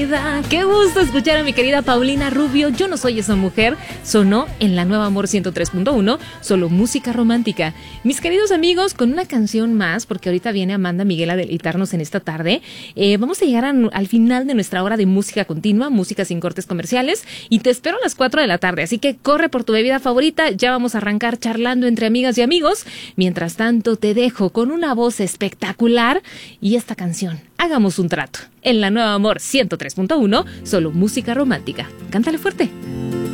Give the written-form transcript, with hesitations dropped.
vida. Qué gusto escuchar a mi querida Paulina Rubio. Yo no soy esa mujer. Sonó en la Nueva Amor 103.1, solo música romántica. Mis queridos amigos, con una canción más, porque ahorita viene Amanda Miguel a deleitarnos en esta tarde. Vamos a llegar al final de nuestra hora de música continua, música sin cortes comerciales, y te espero a las 4 de la tarde. Así que corre por tu bebida favorita. Ya vamos a arrancar charlando entre amigas y amigos. Mientras tanto, te dejo con una voz espectacular y esta canción. Hagamos un trato. En la Nueva Amor 103.1, solo música romántica. Cántale fuerte.